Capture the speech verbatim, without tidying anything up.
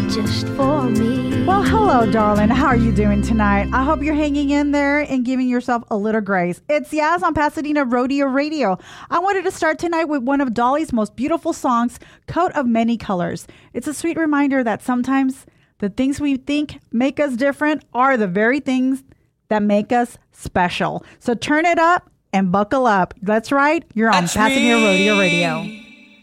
just for me. Well, hello, darling. How are you doing tonight? I hope you're hanging in there and giving yourself a little grace. It's Yaz on Pasadena Rodeo Radio. I wanted to start tonight with one of Dolly's most beautiful songs, Coat of Many Colors. It's a sweet reminder that sometimes the things we think make us different are the very things that make us special. So turn it up and buckle up. That's right. You're on Pasadena Rodeo Radio.